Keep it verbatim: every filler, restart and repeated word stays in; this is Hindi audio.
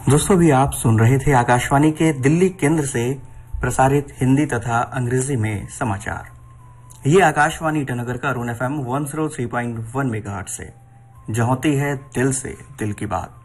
दोस्तों भी आप सुन रहे थे आकाशवाणी के दिल्ली केंद्र से प्रसारित हिंदी तथा अंग्रेजी में समाचार। ये आकाशवाणी ईटानगर का अरुण एफ एम एक सौ तीन पॉइंट एक मेगाहर्ट्ज से, जहाँ होती है दिल से दिल की बात।